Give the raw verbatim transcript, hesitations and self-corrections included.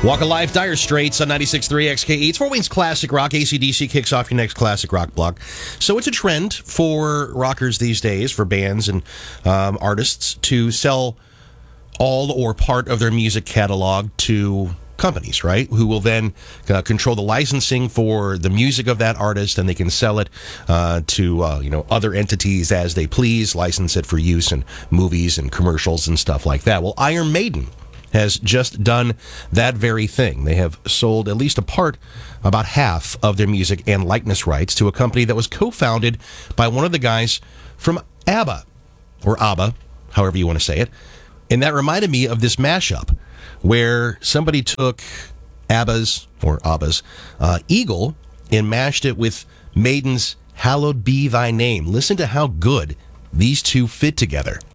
Walk Alive, Dire Straits on ninety-six point three X K E. It's Fort Wayne's Classic Rock. A C D C kicks off your next classic rock block. So it's a trend for rockers these days, for bands and um, artists, to sell all or part of their music catalog to companies, right? Who will then uh, control the licensing for the music of that artist, and they can sell it uh, to uh, you know other entities as they please, license it for use in movies and commercials and stuff like that. Well, Iron Maiden has just done that very thing. They have sold at least a part, about half of their music and likeness rights to a company that was co-founded by one of the guys from ABBA, or ABBA, however you want to say it. And that reminded me of this mashup where somebody took ABBA's, or ABBA's, uh, Eagle and mashed it with Maiden's Hallowed Be Thy Name. Listen to how good these two fit together.